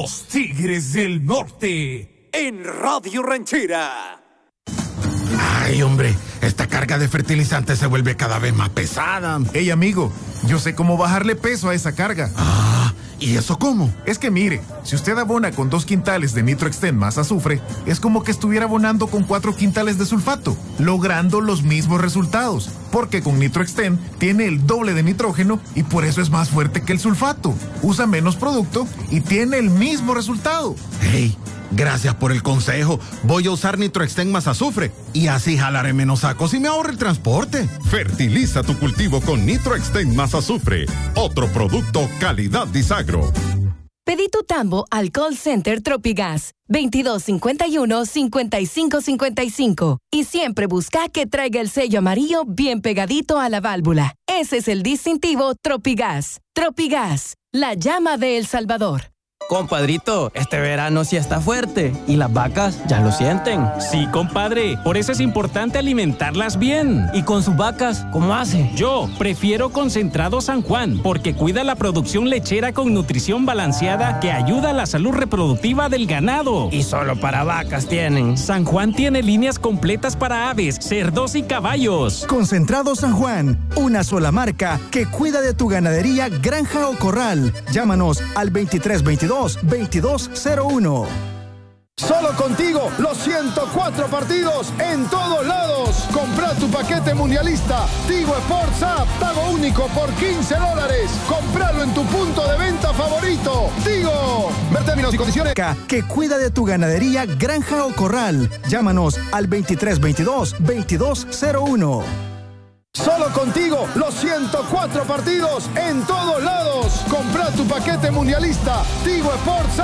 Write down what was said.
Los Tigres del Norte, en Radio Ranchera. Ay, hombre, esta carga de fertilizante se vuelve cada vez más pesada. Hey, amigo, yo sé cómo bajarle peso a esa carga. ¿Y eso cómo? Es que mire, si usted abona con 2 quintales de NitroXtend más azufre, es como que estuviera abonando con 4 quintales de sulfato, logrando los mismos resultados. Porque con NitroXtend tiene el doble de nitrógeno y por eso es más fuerte que el sulfato. Usa menos producto y tiene el mismo resultado. Hey, gracias por el consejo. Voy a usar NitroXtend más azufre y así jalaré menos sacos y me ahorro el transporte. Fertiliza tu cultivo con NitroXtend más azufre. Otro producto calidad Disagro. Pedí tu tambo al call center Tropigas 2251-5555 y siempre busca que traiga el sello amarillo bien pegadito a la válvula. Ese es el distintivo Tropigas. Tropigas, la llama de El Salvador. Compadrito, este verano sí está fuerte y las vacas ya lo sienten. Sí, compadre, por eso es importante alimentarlas bien. ¿Y con sus vacas, cómo hace? Yo prefiero Concentrado San Juan porque cuida la producción lechera con nutrición balanceada que ayuda a la salud reproductiva del ganado. Y solo para vacas tienen. San Juan tiene líneas completas para aves, cerdos y caballos. Concentrado San Juan, una sola marca que cuida de tu ganadería, granja o corral. Llámanos al 2322-2201. Solo contigo, los 104 partidos en todos lados. Compra tu paquete mundialista. Tigo Sports App, pago único por $15. Cómpralo en tu punto de venta favorito. Tigo. Ver términos y condiciones. Que cuida de tu ganadería, granja o corral. Llámanos al 2322-2201. Solo contigo, los 104 partidos en todos lados. Compra tu paquete mundialista. Tigo Sports App.